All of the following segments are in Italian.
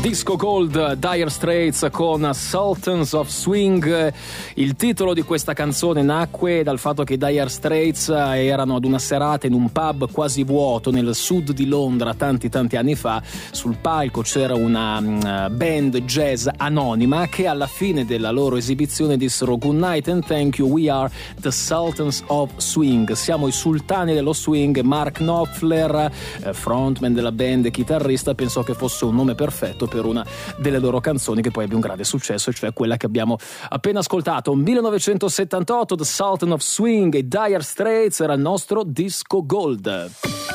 Disco Gold, Dire Straits con Sultans of Swing. Il titolo di questa canzone nacque dal fatto che i Dire Straits erano ad una serata in un pub quasi vuoto nel sud di Londra tanti anni fa. Sul palco c'era una band jazz anonima che alla fine della loro esibizione dissero "Good night and thank you, we are the Sultans of Swing", siamo i sultani dello swing. Mark Knopfler, frontman della band e chitarrista, pensò che fosse un nome perfetto per una delle loro canzoni che poi ebbe un grande successo, e cioè quella che abbiamo appena ascoltato. 1978, The Sultan of Swing e Dire Straits era il nostro Disco Gold.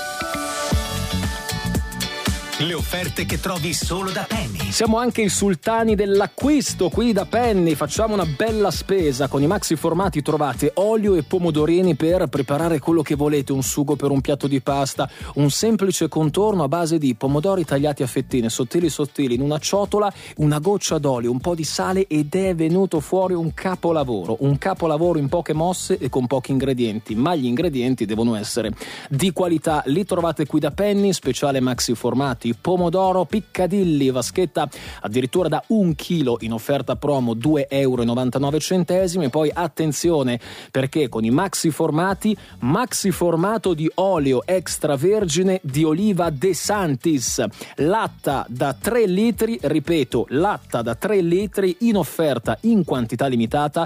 Le offerte che trovi solo da Penny. Siamo anche i sultani dell'acquisto qui da Penny. Facciamo una bella spesa. Con i maxi formati trovate olio e pomodorini per preparare quello che volete: un sugo per un piatto di pasta, un semplice contorno a base di pomodori tagliati a fettine sottili in una ciotola, una goccia d'olio, un po' di sale, ed è venuto fuori un capolavoro in poche mosse e con pochi ingredienti, ma gli ingredienti devono essere di qualità. Li trovate qui da Penny, speciale maxi formati pomodoro Piccadilly, vaschetta addirittura da 1 chilo in offerta promo, €2,99. E poi attenzione, perché con i maxi formato di olio extravergine di oliva De Santis, latta da 3 litri, ripeto, latta da 3 litri in offerta in quantità limitata,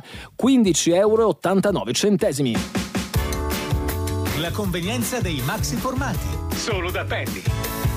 €15,89. La convenienza dei maxi formati. Solo da Penny.